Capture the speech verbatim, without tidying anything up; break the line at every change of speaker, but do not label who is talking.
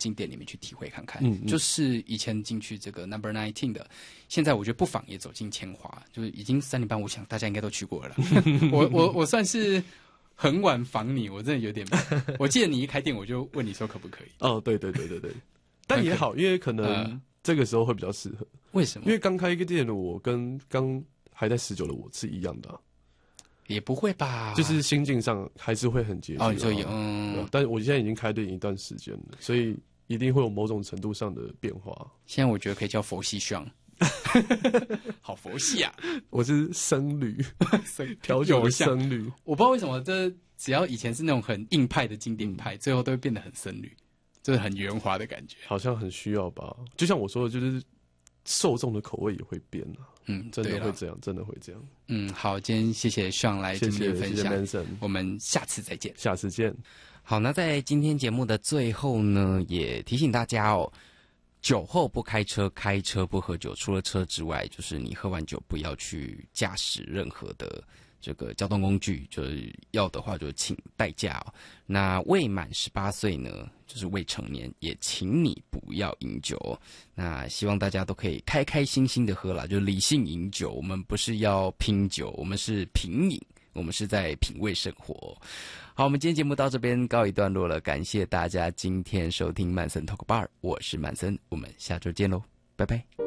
进店里面去体会看看。
嗯嗯
就是以前进去这个 Number Nineteen 的，现在我觉得不妨也走进千华，就是已经三点半，我想大家应该都去过了。我我我算是很晚访你，我真的有点，我记得你一开店我就问你说可不可以。
哦，对对对对对，但也好，因为可能这个时候会比较适合。
为什么？
因为刚开一个店的我跟刚还在十九的我是一样的、啊。
也不会吧，
就是心境上还是会很接近、啊。
哦，你说有，嗯，
但我现在已经开店一段时间了，所以一定会有某种程度上的变化。
现在我觉得可以叫佛系上，好佛系啊！
我是僧侣，调酒的僧侣。
我不知道为什么，这只要以前是那种很硬派的经典派，最后都会变得很僧侣，就是很圆滑的感觉。
好像很需要吧？就像我说的，就是受众的口味也会变啊。
嗯，
真的会这样，真的会这样。
嗯，好，今天谢谢Sean来今天分享，
谢谢
我们下次再见，
下次见。
好，那在今天节目的最后呢，也提醒大家哦，酒后不开车，开车不喝酒。除了车之外，就是你喝完酒不要去驾驶任何的这个交通工具，就是要的话就请代驾哦。那未满十八岁呢，就是未成年，也请你不要饮酒哦。那希望大家都可以开开心心的喝啦，就理性饮酒。我们不是要拼酒，我们是品饮，我们是在品味生活哦。好，我们今天节目到这边告一段落了，感谢大家今天收听曼森 Talk Bar， 我是曼森，我们下周见喽，拜拜。